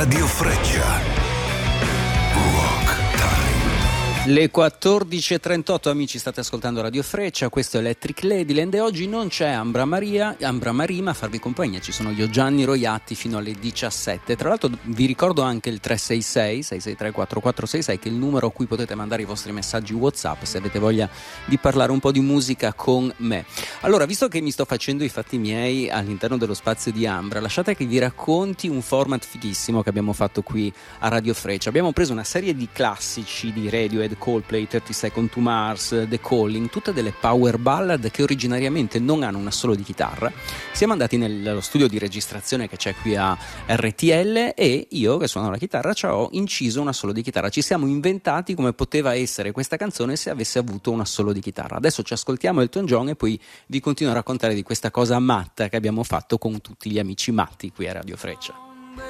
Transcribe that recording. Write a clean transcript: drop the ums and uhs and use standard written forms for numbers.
Radio Freccia. Rock Time. Le 14.38, amici, state ascoltando Radio Freccia, questo è Electric Ladyland e oggi non c'è Ambra Marima a farvi compagnia, ci sono io, Gianni Roiatti, fino alle 17. Tra l'altro vi ricordo anche il 366-663-4466 che è il numero a cui potete mandare i vostri messaggi WhatsApp se avete voglia di parlare un po' di musica con me. Allora, visto che mi sto facendo i fatti miei all'interno dello spazio di Ambra, lasciate che vi racconti un format fighissimo che abbiamo fatto qui a Radio Freccia. Abbiamo preso una serie di classici di Radiohead, Coldplay, 30 Seconds to Mars, The Calling, tutte delle power ballad che originariamente non hanno un assolo di chitarra. Siamo andati nello studio di registrazione che c'è qui a RTL e io, che suono la chitarra, ci ho inciso un assolo di chitarra. Ci siamo inventati come poteva essere questa canzone se avesse avuto un assolo di chitarra. Adesso ci ascoltiamo Elton John e poi vi continuo a raccontare di questa cosa matta che abbiamo fatto con tutti gli amici matti qui a Radio Freccia.